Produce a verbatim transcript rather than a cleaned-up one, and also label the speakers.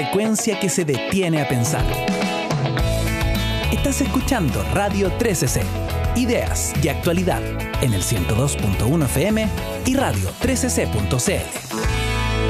Speaker 1: Frecuencia que se detiene a pensar. Estás escuchando Radio trece C, ideas y actualidad en el ciento dos punto uno F M y radio trece c punto c l.